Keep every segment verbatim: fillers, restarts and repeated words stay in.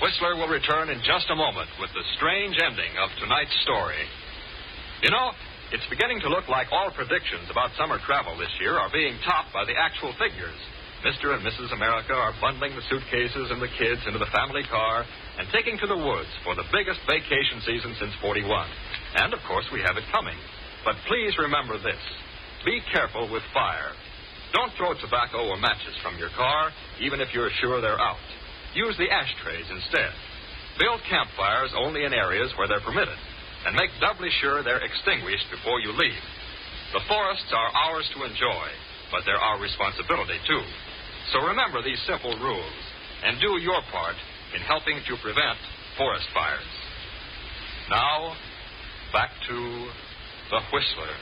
Whistler will return in just a moment with the strange ending of tonight's story. You know, it's beginning to look like all predictions about summer travel this year are being topped by the actual figures. Mister and Missus America are bundling the suitcases and the kids into the family car and taking to the woods for the biggest vacation season since forty-one. And, of course, we have it coming. But please remember this. Be careful with fire. Don't throw tobacco or matches from your car, even if you're sure they're out. Use the ashtrays instead. Build campfires only in areas where they're permitted, and make doubly sure they're extinguished before you leave. The forests are ours to enjoy, but they're our responsibility, too. So remember these simple rules, and do your part in helping to prevent forest fires. Now, back to the Whistler.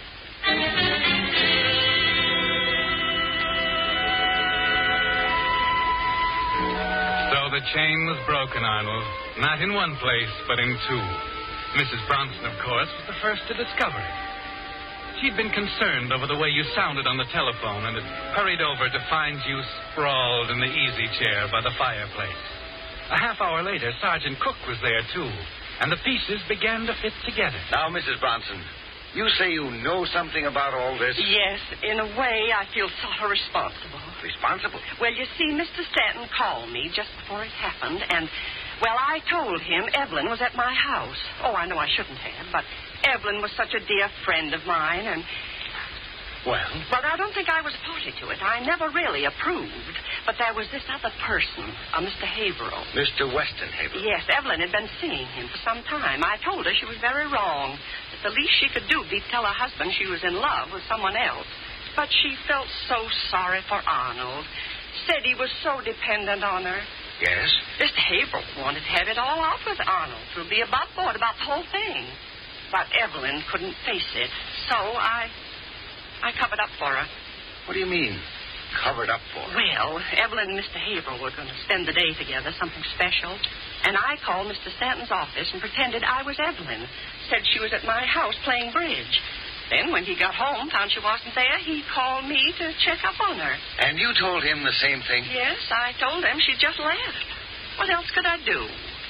So the chain was broken, Arnold. Not in one place, but in two. Missus Bronson, of course, was the first to discover it. She'd been concerned over the way you sounded on the telephone and had hurried over to find you sprawled in the easy chair by the fireplace. A half hour later, Sergeant Cook was there, too, and the pieces began to fit together. Now, Missus Bronson, you say you know something about all this? Yes, in a way, I feel sort of responsible. Responsible? Well, you see, Mister Stanton called me just before it happened, and, well, I told him Evelyn was at my house. Oh, I know I shouldn't have, but Evelyn was such a dear friend of mine, and... Well? Well, I don't think I was party to it. I never really approved. But there was this other person, uh, Mister Haverhill. Mister Weston Haverhill? Yes, Evelyn had been seeing him for some time. I told her she was very wrong. That the least she could do would be tell her husband she was in love with someone else. But she felt so sorry for Arnold. Said he was so dependent on her. Yes? Mister Haverhill wanted to have it all out with Arnold. To be above board about the whole thing. But Evelyn couldn't face it. So I... I covered up for her. What do you mean, covered up for her? Well, Evelyn and Mister Haverhill were going to spend the day together, something special. And I called Mister Stanton's office and pretended I was Evelyn. Said she was at my house playing bridge. Then when he got home, found she wasn't there, he called me to check up on her. And you told him the same thing? Yes, I told him she just left. What else could I do?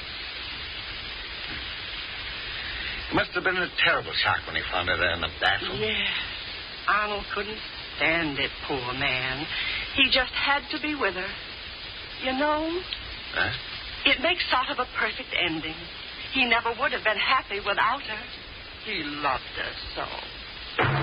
It must have been a terrible shock when he found her there in the bathroom. Yes. Arnold couldn't stand it, poor man. He just had to be with her. You know, Huh? It makes sort of a perfect ending. He never would have been happy without her. He loved her so.